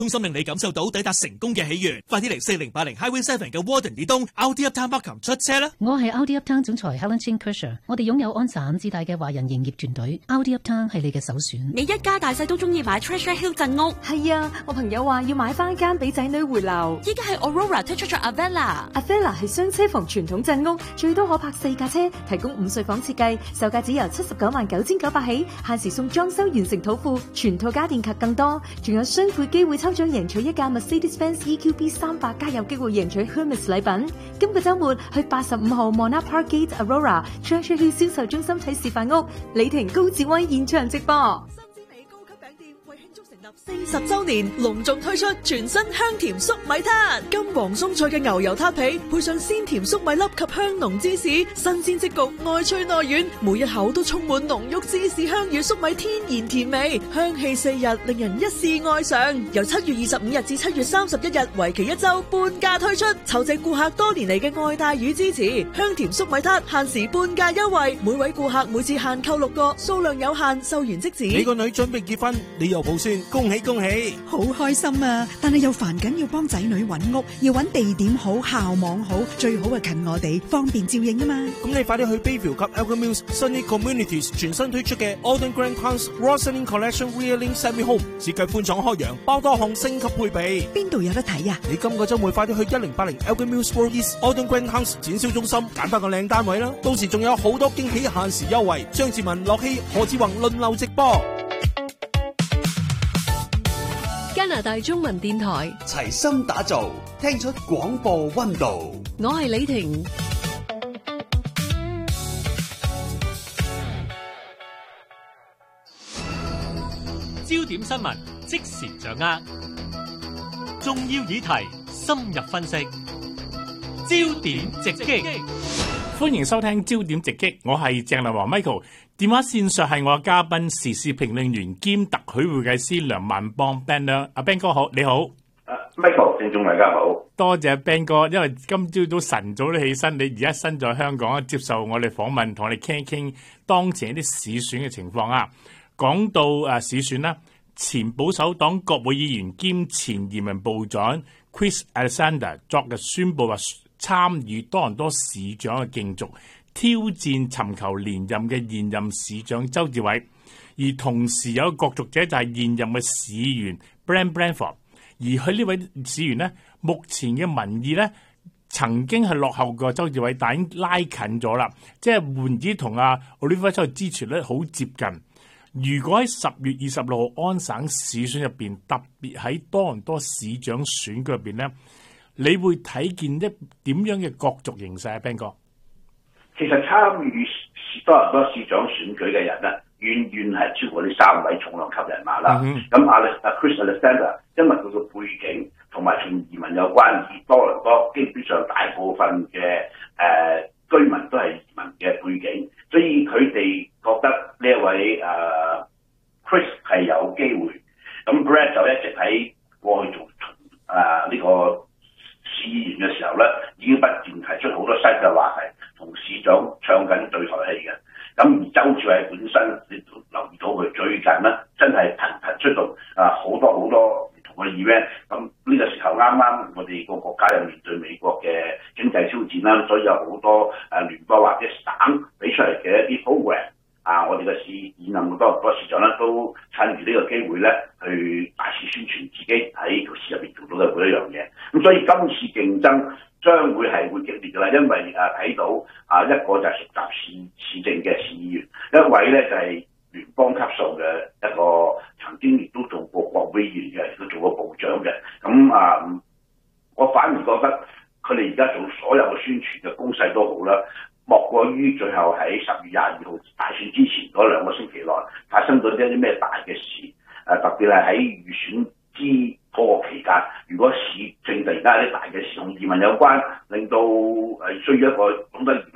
衷心令你感受到抵達成功嘅喜悅。快啲嚟4080 Highway 7嘅 Warden 以東 Audi Uptown Markham 出車啦！ 我係 Audi Uptown 總裁 Helen Chin Kershaw， 我哋擁有安省自帶嘅華人營業團隊 ，Audi Uptown 係你嘅首選。 你一家大細都中意買 Treasure Hill 鎮屋？ 係啊，我朋友話要買翻間俾仔女回流。 依家係 Aurora 推出咗 Avella 係雙車房傳統鎮屋，最多可泊4架車，提供5睡房設計，售價只由799900起，限時送裝修完成土庫，全套家電及更多，仲有雙倍機會抽獎贏取一架 Mercedes-Benz EQB 300，加有機會贏取 Hermes 禮品。今個週末去85號 Monarch Park Gate Aurora Treasure Hill 銷售中心睇示範屋，李婷高志威現場直播。 40周年隆重推出全新香甜粟米撻，金黃鬆脆嘅牛油撻皮配上鮮甜粟米粒及香濃芝士，新鮮即焗，外脆內軟，每一口都充滿濃郁芝士香與粟米天然甜味，香氣4日，令人一試愛上。由7月25日至7月31日，為期1週，半價推出，酬謝顧客多年嚟嘅愛戴與支持。香甜粟米撻限時半價優惠，每位顧客每次限購6個，數量有限，售完即止。 你個女準備結婚，你又抱孫，恭喜恭喜！ 好開心啊！但係又煩緊要幫仔女揾屋，要揾地點好、校網好，最好係近我哋，方便照應啊嘛。 咁你快啲去 Bayview 及 Elgin Mills Sunny Communities 全新推出嘅 Alden Grand House Roslyn Collection Rear Link Semi Home， 設計寬敞開揚，包多項升級配備。 邊度有得睇啊？ 你今個週末快啲去1080 Elgin Mills Road East Alden Grand House 展銷中心揀翻個靚單位啦！到時仲有好多驚喜限時優惠。張志文、樂希、何志宏輪流直播。 加拿大中文電台齊心打造，聽出廣播溫度。 我係李婷。 焦點新聞即時掌握，重要議題深入分析，焦點直擊。歡迎收聽焦點直擊，我係鄭麗華 Michael。電話線上係我嘅嘉賓，時事評論員兼特許會計師梁萬邦 Ben 啦。阿 Ben 哥好，你好。 Michael， 聽眾大家好。 多謝 Ben 哥，因為今朝早晨早都起身，你而家身在香港接受我哋訪問，同我哋傾一傾當前一啲市選嘅情況啊。講到市選啦，前保守黨國會議員兼前移民部長 Chris Alexander 昨日宣布話參與多倫多市長嘅競逐，挑戰尋求連任嘅現任市長周志偉，而同時有一個角逐者就係現任嘅市議員 Brent Blandford， 而佢呢位市議員呢，目前嘅民意呢曾經係落後過周志偉，但已經拉近咗啦，即係換之同阿 Oliver Chow 支持率好接近。如果喺10月26號安省市選入邊，特別喺多倫多市長選舉入邊呢，你會睇見一點樣嘅角逐形勢啊 Ben 哥？ 其實參與多倫多市長選舉嘅人咧，遠遠係超過呢3位重量級人馬啦。咁Chris Alexander 因為佢嘅背景同埋同移民有關，而多倫多基本上大部分嘅居民都係移民嘅背景，所以佢哋覺得呢一位Chris 係有機會。咁 Brad 就一直喺過去做呢個市議員嘅時候咧，已經不斷提出好多新嘅話題，同市長唱緊對台戲嘅。咁而周志偉本身，你都留意到佢最近咧，真係頻頻出動好多唔同嘅 event。咁呢個時候啱啱我哋個國家又面對美國嘅經濟挑戰啦，所以有好多聯邦或者省俾出嚟嘅一啲 program。我哋嘅現任多倫多市長咧，都趁住呢個機會咧，去大肆宣傳自己喺個市入邊做到嘅每一樣嘢。咁所以今次競爭將會激烈㗎啦，因為睇到一個就係熟習市政嘅市議員，一位咧就係聯邦級數嘅一個曾經亦都做過國會議員嘅，亦都做過部長嘅。咁我反而覺得佢哋而家做所有嘅宣傳嘅攻勢都好啦。莫過於最後喺10月22號大選之前嗰2個星期內發生咗一啲咩大嘅事，特別係喺預選之嗰個期間，如果市政突然間有啲大嘅事同移民有關，令到需要一個懂得